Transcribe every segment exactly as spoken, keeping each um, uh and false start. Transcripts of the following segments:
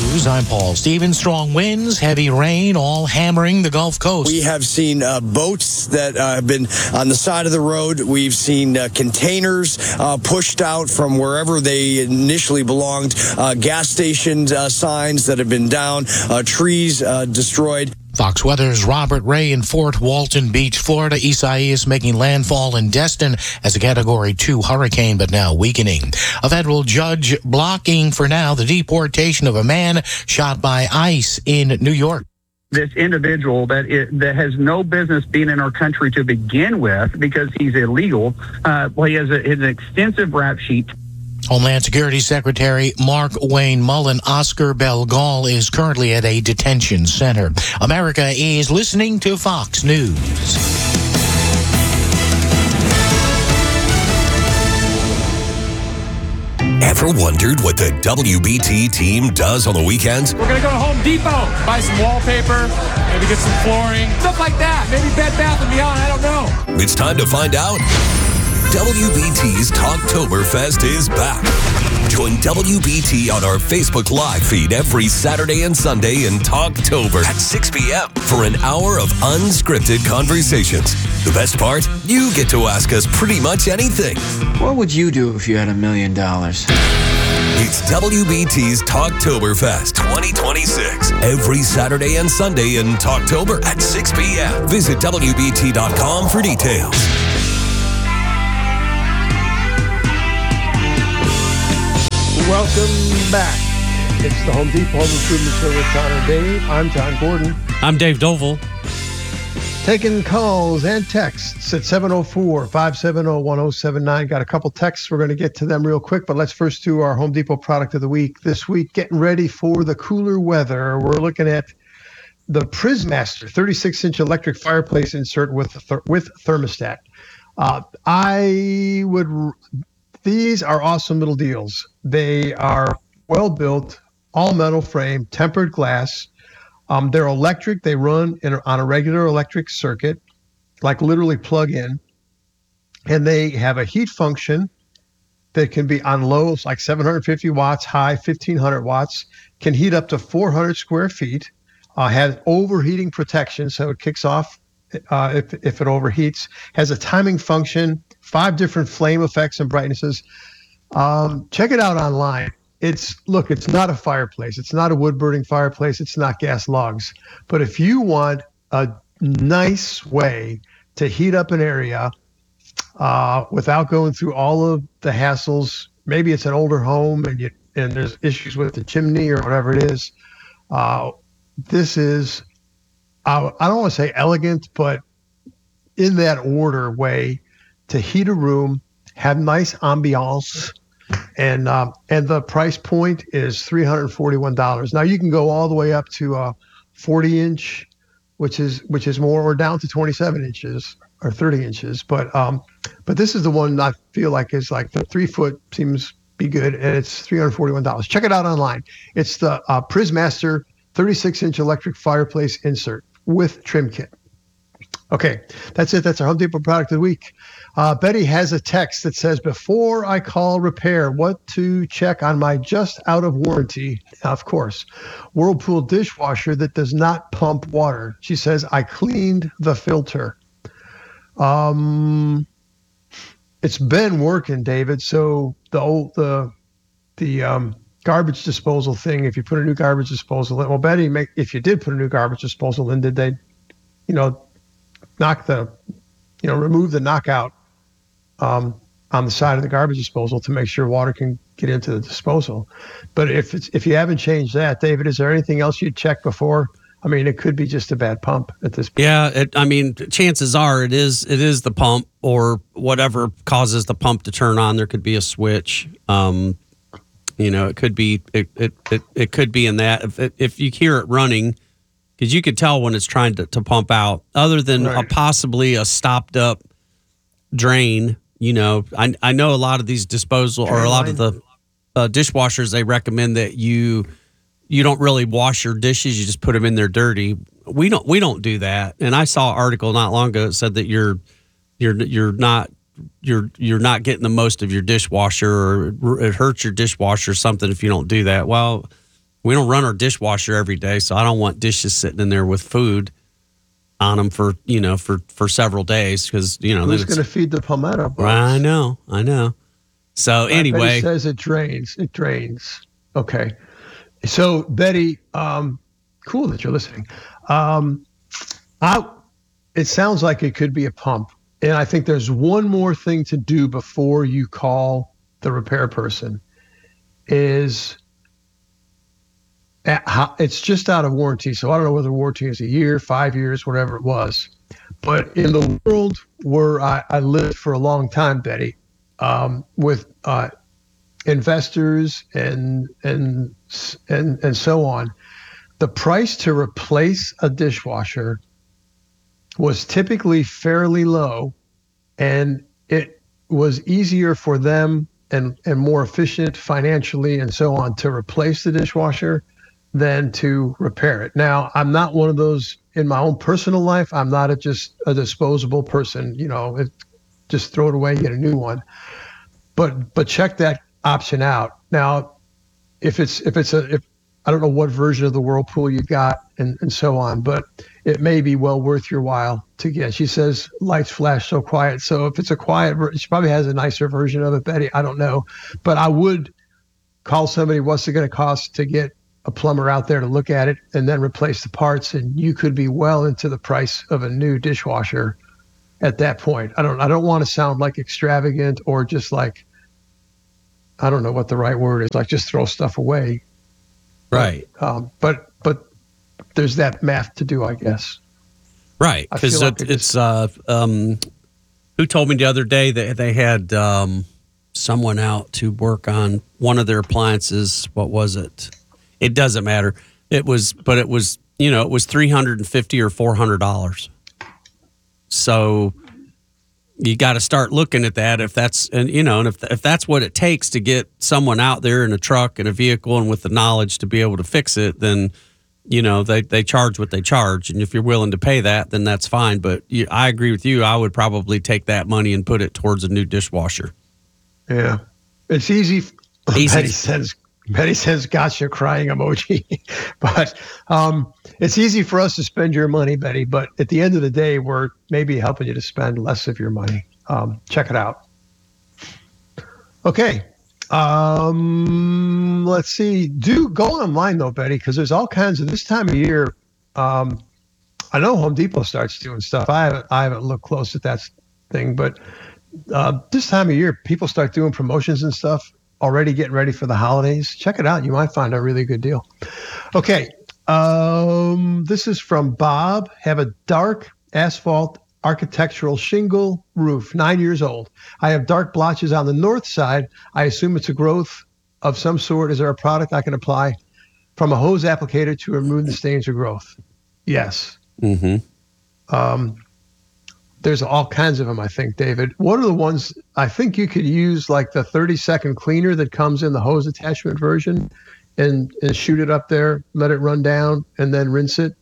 News, I'm Paul Stevens. Strong winds, heavy rain, all hammering the Gulf Coast. We have seen uh, boats that uh, have been on the side of the road. We've seen uh, containers uh, pushed out from wherever they initially belonged, uh, gas station uh, signs that have been down, uh, trees uh, destroyed. Fox Weather's Robert Ray in Fort Walton Beach, Florida. Isaias making landfall in Destin as a Category two hurricane, but now weakening. A federal judge blocking for now the deportation of a man shot by ICE in New York. This individual that is, that has no business being in our country to begin with because he's illegal. Uh, well, he has a, an extensive rap sheet. Homeland Security Secretary Mark Wayne Mullen, Oscar Belgal, is currently at a detention center. America is listening to Fox News. Ever wondered what the W B T team does on the weekends? We're going to go to Home Depot, buy some wallpaper, maybe get some flooring, stuff like that. Maybe Bed Bath and Beyond, I don't know. It's time to find out. W B T's Talktoberfest is back. Join W B T on our Facebook Live feed every Saturday and Sunday in Talktober at six p.m. for an hour of unscripted conversations. The best part? You get to ask us pretty much anything. What would you do if you had a million dollars? It's W B T's Talktoberfest twenty twenty-six. Every Saturday and Sunday in Talktober at six p.m. Visit W B T dot com for details. Welcome back. It's the Home Depot Home Improvement Show with John and Dave. I'm John Gordon. I'm Dave Doval. Taking calls and texts at seven oh four, five seven oh, one oh seven nine. Got a couple texts. We're going to get to them real quick, but let's first do our Home Depot product of the week. This week, getting ready for the cooler weather. We're looking at the Prismaster thirty-six inch electric fireplace insert with th- with thermostat. Uh, I would... These are awesome little deals. They are well built, all metal frame, tempered glass. Um, they're electric. They run in a, on a regular electric circuit, like literally plug in. And they have a heat function that can be on lows, like seven hundred fifty watts, high fifteen hundred watts, can heat up to four hundred square feet, uh, has overheating protection, so it kicks off uh, if, if it overheats, has a timing function, five different flame effects and brightnesses. Um, check it out online. It's look, it's not a fireplace. It's not a wood burning fireplace. It's not gas logs. But if you want a nice way to heat up an area uh, without going through all of the hassles, maybe it's an older home and you and there's issues with the chimney or whatever it is. Uh, this is, uh, I don't want to say elegant, but in that order way to heat a room, have nice ambiance, and um, and the price point is three hundred forty-one dollars. Now you can go all the way up to a forty inch, which is which is more, or down to twenty-seven inches or thirty inches. But um, but this is the one I feel like is like the three foot seems be good, and it's three hundred forty-one dollars. Check it out online. It's the uh, Prismaster thirty-six inch electric fireplace insert with trim kit. Okay, that's it. That's our Home Depot product of the week. Uh, Betty has a text that says, before I call repair, what to check on my just out of warranty, of course, Whirlpool dishwasher that does not pump water. She says, I cleaned the filter. Um, it's been working, David. So the old, the, the, um, garbage disposal thing, if you put a new garbage disposal in, well, Betty, make, if you did put a new garbage disposal in, did they, you know, knock the, you know, remove the knockout um, on the side of the garbage disposal to make sure water can get into the disposal. But if it's if you haven't changed that, David, is there anything else you'd check before? I mean, it could be just a bad pump at this point. Yeah, it, I mean, chances are it is it is the pump or whatever causes the pump to turn on. There could be a switch. Um, you know, it could be it it it, it could be in that. If it, if you hear it running, because you could tell when it's trying to, to pump out, other than right. a, possibly a stopped up drain. You know, I I know a lot of these disposal drain or a lot line. of the uh, dishwashers, they recommend that you you don't really wash your dishes. You just put them in there dirty. We don't we don't do that. And I saw an article not long ago that said that you're you're you're not you're you're not getting the most of your dishwasher, or it hurts your dishwasher or something if you don't do that. Well, We don't run our dishwasher every day, so I don't want dishes sitting in there with food on them for, you know, for, for several days because, you know. Who's going to feed the palmetto bugs? I know, I know. So anyway. Betty says it drains. It drains. Okay. So Betty, um, cool that you're listening. Um, I, it sounds like it could be a pump. And I think there's one more thing to do before you call the repair person is it's just out of warranty. So I don't know whether warranty is a year, five years, whatever it was. But in the world where I, I lived for a long time, Betty, um, with uh, investors and and and and so on, the price to replace a dishwasher was typically fairly low, and it was easier for them and and more efficient financially and so on to replace the dishwasher than to repair it. Now, I'm not one of those in my own personal life. I'm not a, just a disposable person, you know, it, just throw it away, get a new one. But but check that option out. Now, if it's if it's a if I don't know what version of the Whirlpool you got and, and so on, but it may be well worth your while to get. She says lights flash so quiet. So if it's a quiet, she probably has a nicer version of it, Betty. I don't know, but I would call somebody. What's it going to cost to get a plumber out there to look at it and then replace the parts? And you could be well into the price of a new dishwasher at that point. I don't. I don't want to sound like extravagant or just like, I don't know what the right word is. Like just throw stuff away. Right. But, um, but but there's that math to do, I guess. Right, because like it, it's uh, um, who told me the other day that they had um, someone out to work on one of their appliances. What was it? It doesn't matter. It was, but it was, you know, it was three hundred and fifty or four hundred dollars. So you got to start looking at that if that's, and you know, and if if that's what it takes to get someone out there in a truck and a vehicle and with the knowledge to be able to fix it, then, you know, they, they charge what they charge. And if you're willing to pay that, then that's fine. But you, I agree with you. I would probably take that money and put it towards a new dishwasher. Yeah. It's easy. Easy. Betty says, Betty says, gotcha, crying emoji. But um, it's easy for us to spend your money, Betty. But at the end of the day, we're maybe helping you to spend less of your money. Um, check it out. Okay. Um, let's see. Do go online, though, Betty, because there's all kinds of this time of year. Um, I know Home Depot starts doing stuff. I haven't, I haven't looked close at that thing. But uh, this time of year, people start doing promotions and stuff. Already getting ready for the holidays. Check it out. You might find a really good deal. Okay. Um, this is from Bob. Have a dark asphalt architectural shingle roof, nine years old. I have dark blotches on the north side. I assume it's a growth of some sort. Is there a product I can apply from a hose applicator to remove the stains or growth? Yes. Mm-hmm. Um, There's all kinds of them, I think, David. What are the ones I think you could use, like the thirty second cleaner that comes in the hose attachment version and, and shoot it up there, let it run down, and then rinse it?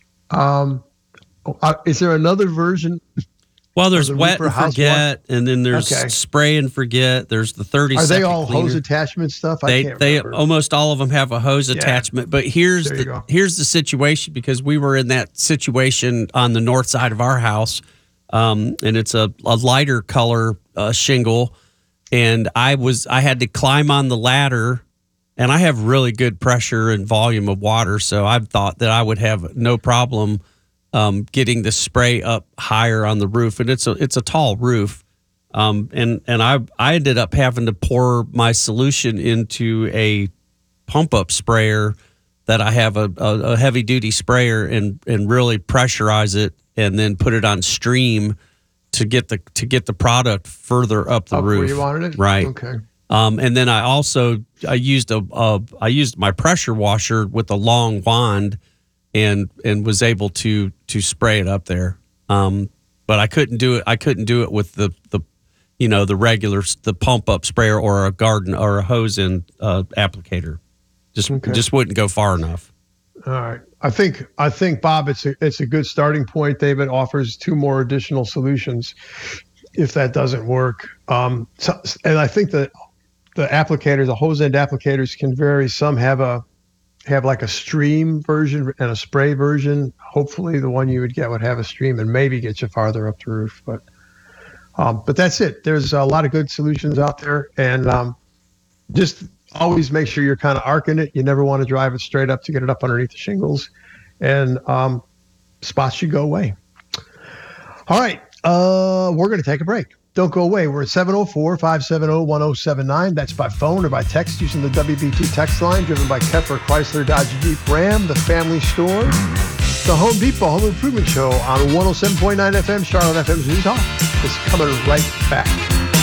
Um, uh, is there another version? Well, there's the wet and Reaper forget, and then there's Okay. spray and forget. There's the thirty Are they second all cleaner. hose attachment stuff? I They can't they remember. almost all of them have a hose Yeah. attachment. But here's There you the go. here's the situation, because we were in that situation on the north side of our house. Um, and it's a, a lighter color uh, shingle, and I was I had to climb on the ladder, and I have really good pressure and volume of water, so I thought that I would have no problem um, getting the spray up higher on the roof, and it's a it's a tall roof, um, and and I I ended up having to pour my solution into a pump up sprayer that I have a, a, a heavy duty sprayer and and really pressurize it, and then put it on stream to get the to get the product further up the Up roof. where you wanted it? Right. Okay. Um, and then I also I used a, a I used my pressure washer with a long wand, and and was able to to spray it up there. Um, but I couldn't do it. I couldn't do it with the the you know the regular the pump up sprayer or a garden or a hose in uh, applicator. Just Okay. just wouldn't go far enough. All right. I think I think Bob, it's a it's a good starting point. David offers two more additional solutions if that doesn't work. Um, so, and I think that the applicators, the hose end applicators, can vary. Some have a have like a stream version and a spray version. Hopefully the one you would get would have a stream and maybe get you farther up the roof. But um, but that's it. There's a lot of good solutions out there. And um, just always make sure you're kind of arcing it. You never want to drive it straight up to get it up underneath the shingles. And um, spots should go away. All right. Uh, we're going to take a break. Don't go away. We're at seven oh four, five seven oh, one oh seven nine. That's by phone or by text using the W B T text line, driven by Keffer Chrysler Dodge Jeep Ram, the family store, the Home Depot Home Improvement Show on one oh seven point nine F M, Charlotte F M's News Talk. Is coming right back.